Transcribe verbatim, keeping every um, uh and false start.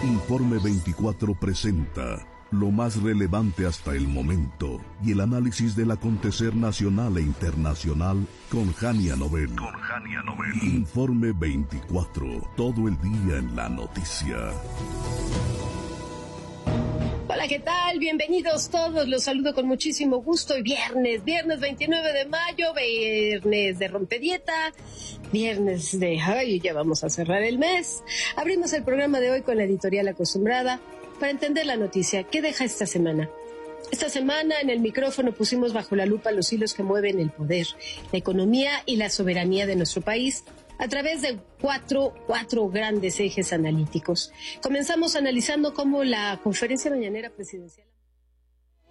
Informe veinticuatro presenta lo más relevante hasta el momento y el análisis del acontecer nacional e internacional con Jania Nobel. Con Jania Nobel. Informe veinticuatro, todo el día en la noticia. Hola, ¿qué tal? Bienvenidos todos, los saludo con muchísimo gusto. Hoy viernes, viernes veintinueve de mayo, viernes de rompedieta, viernes de... Ay, ya vamos a cerrar el mes. Abrimos el programa de hoy con la editorial acostumbrada para entender la noticia. ¿Qué deja esta semana? Esta semana en el micrófono pusimos bajo la lupa los hilos que mueven el poder, la economía y la soberanía de nuestro país a través de cuatro, cuatro grandes ejes analíticos. Comenzamos analizando cómo la conferencia mañanera presidencial...